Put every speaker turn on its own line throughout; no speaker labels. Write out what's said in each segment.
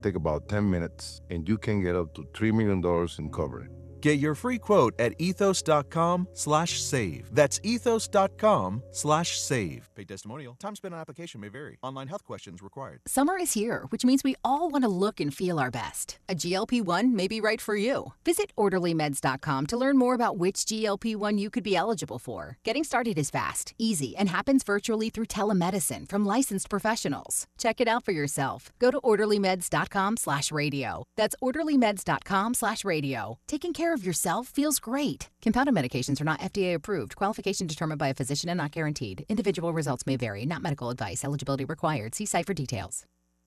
Take about 10 minutes, and you can get up to $3 million in coverage.
Get your free quote at ethos.com/save. That's ethos.com/save. Paid testimonial. Time spent on application may vary. Online health questions required.
Summer is here, which means we all want to look and feel our best. A GLP-1 may be right for you. Visit orderlymeds.com to learn more about which GLP-1 you could be eligible for. Getting started is fast, easy, and happens virtually through telemedicine from licensed professionals. Check it out for yourself. Go to orderlymeds.com/radio. That's orderlymeds.com/radio. Taking care of yourself feels great. Compounded medications are not FDA approved. Qualification determined by a physician and not guaranteed. Individual results may vary. Not medical advice. Eligibility required. See site for details.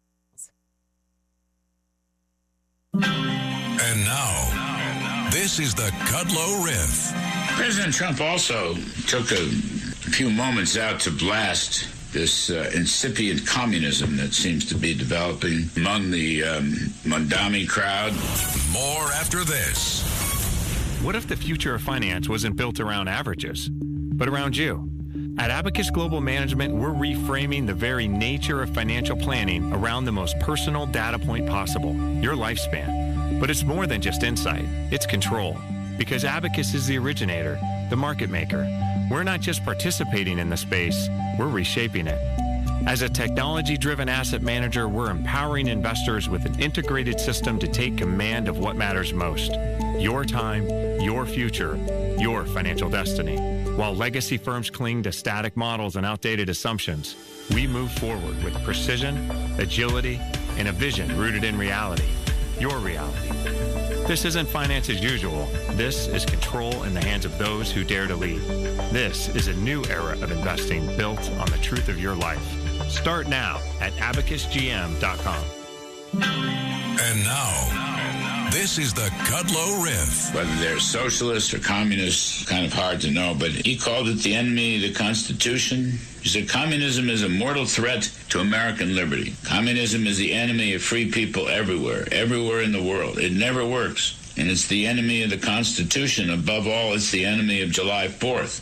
And now, this is the Kudlow Riff.
President Trump also took a few moments out to blast this incipient communism that seems to be developing among the Mondami crowd.
More after this.
What if the future of finance wasn't built around averages, but around you? At Abacus Global Management, we're reframing the very nature of financial planning around the most personal data point possible, your lifespan. But it's more than just insight, it's control. Because Abacus is the originator, the market maker. We're not just participating in the space, we're reshaping it. As a technology-driven asset manager, we're empowering investors with an integrated system to take command of what matters most. Your time, your future, your financial destiny. While legacy firms cling to static models and outdated assumptions, we move forward with precision, agility, and a vision rooted in reality. Your reality. This isn't finance as usual. This is control in the hands of those who dare to lead. This is a new era of investing built on the truth of your life. Start now at abacusgm.com.
And now, this is the Kudlow Riff.
Whether they're socialists or communists, kind of hard to know, but he called it the enemy of the Constitution. He said communism is a mortal threat to American liberty. Communism is the enemy of free people everywhere in the world. It never works. And it's the enemy of the Constitution. Above all, it's the enemy of July 4th,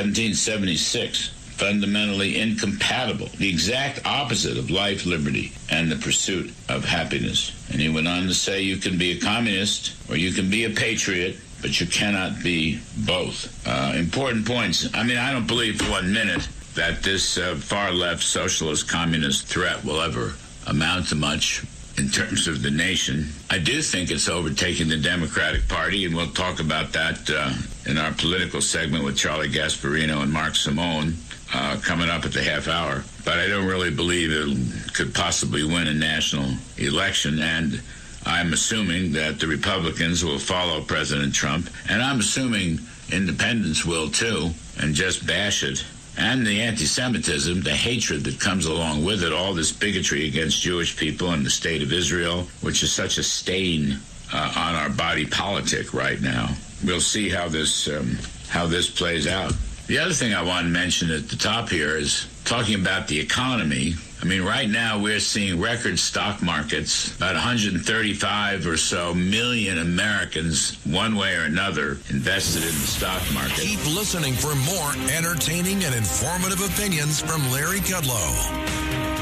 1776. Fundamentally incompatible, the exact opposite of life, liberty, and the pursuit of happiness. And he went on to say you can be a communist or you can be a patriot, but you cannot be both. Important points. I mean, I don't believe for 1 minute that this far-left socialist communist threat will ever amount to much in terms of the nation. I do think it's overtaking the Democratic Party, and we'll talk about that in our political segment with Charlie Gasparino and Mark Simone coming up at the half hour. But I don't really believe it could possibly win a national election, and I'm assuming that the Republicans will follow President Trump, and I'm assuming independents will too, and just bash it. And the anti-Semitism, the hatred that comes along with it, all this bigotry against Jewish people and the state of Israel, which is such a stain on our body politic right now. We'll see how this plays out. The other thing I want to mention at the top here is talking about the economy. I mean, right now we're seeing record stock markets, about 135 or so million Americans, one way or another, invested in the stock market.
Keep listening for more entertaining and informative opinions from Larry Kudlow.